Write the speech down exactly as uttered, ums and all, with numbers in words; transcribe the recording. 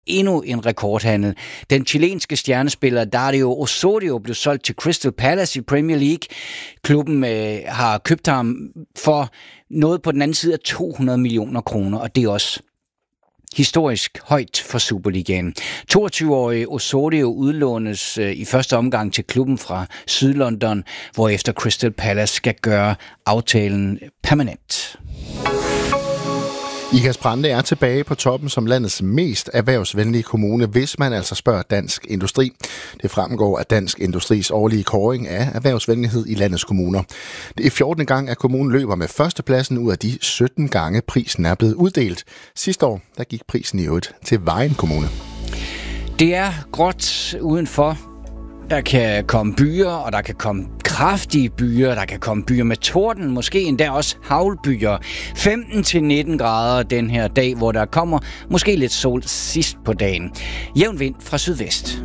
endnu en rekordhandel. Den chilenske stjernespiller Dario Osorio blev solgt til Crystal Palace i Premier League. Klubben øh, har købt ham for noget på den anden side af to hundrede millioner kroner, og det er også historisk højt for Superligaen. toogtyve-årige Osorio udlånes øh, i første omgang til klubben fra Sydlondon, hvorefter Crystal Palace skal gøre aftalen permanent. Ikast Brande er tilbage på toppen som landets mest erhvervsvenlige kommune, hvis man altså spørger Dansk Industri. Det fremgår af Dansk Industris årlige kåring af erhvervsvenlighed i landets kommuner. Det er fjortende gang, at kommunen løber med førstepladsen ud af de sytten gange prisen er blevet uddelt. Sidste år der gik prisen i øvrigt til Vejen Kommune. Det er gråt udenfor. Der kan komme byer, og der kan komme kraftige byer, der kan komme byer med torden, måske endda også haglbyer. femten til nitten grader den her dag, hvor der kommer måske lidt sol sidst på dagen. Jævn vind fra sydvest.